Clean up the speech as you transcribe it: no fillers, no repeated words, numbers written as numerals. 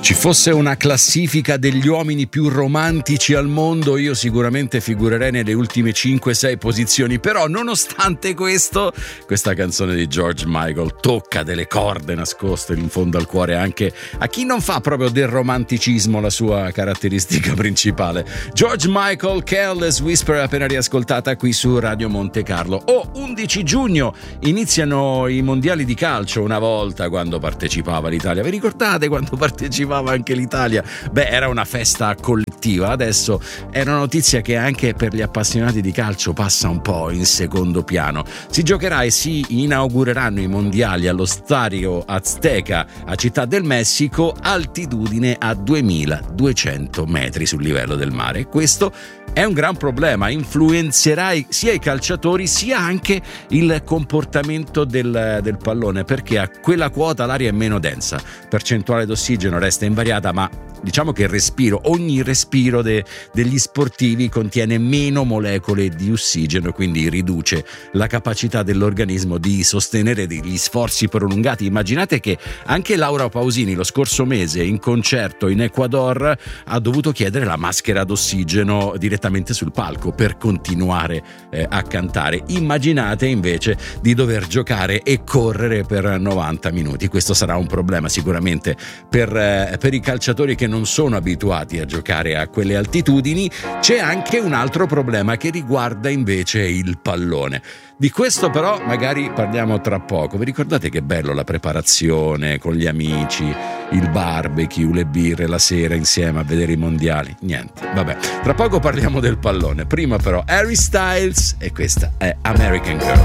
Ci fosse una classifica degli uomini più romantici al mondo, io sicuramente figurerei nelle ultime 5-6 posizioni, però nonostante questo, questa canzone di George Michael tocca delle corde nascoste in fondo al cuore anche a chi non fa proprio del romanticismo la sua caratteristica principale. George Michael, Careless Whisper, appena riascoltata qui su Radio Monte Carlo. 11 giugno iniziano i mondiali di calcio, una volta quando partecipava l'Italia. Vi ricordate quando partecipava anche l'Italia? Beh, era una festa collettiva. Adesso è una notizia che anche per gli appassionati di calcio passa un po' in secondo piano. Si giocherà e si inaugureranno i mondiali allo Stadio Azteca a Città del Messico, altitudine a 2200 metri sul livello del mare. Questo è un gran problema, influenzerà sia i calciatori sia anche il comportamento del pallone, perché a quella quota l'aria è meno densa, percentuale d'ossigeno resta invariata, ma diciamo che ogni respiro degli sportivi contiene meno molecole di ossigeno, quindi riduce la capacità dell'organismo di sostenere degli sforzi prolungati. Immaginate che anche Laura Pausini lo scorso mese in concerto in Ecuador ha dovuto chiedere la maschera d'ossigeno direttamente sul palco per continuare a cantare. Immaginate invece di dover giocare e correre per 90 minuti. Questo sarà un problema sicuramente per i calciatori che non sono abituati a giocare a quelle altitudini. C'è anche un altro problema che riguarda invece il pallone. Di questo però magari parliamo tra poco. Vi ricordate che bello la preparazione con gli amici, il barbecue, le birre la sera insieme a vedere i mondiali? Niente, vabbè, tra poco parliamo del pallone. Prima però Harry Styles, e questa è American Girl.